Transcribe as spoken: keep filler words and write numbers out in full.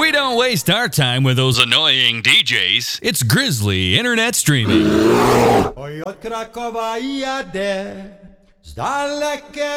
We don't waste our time with those annoying D Js. It's Grizzly Internet Streaming. Oj od Krakowa i jadę, z dalekie